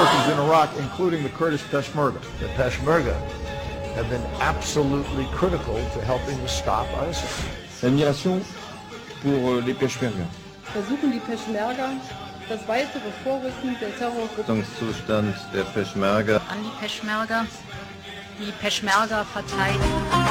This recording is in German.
forces in Iraq, including the Kurdish Peshmerga. The Peshmerga have been absolutely critical to helping to stop ISIL. L'admiration pour les Peshmerga. Versuchen die Peschmerga das weitere Vorrücken der Terrorgruppe. Zustand der Peshmerga. An die Peschmerga verteidigen.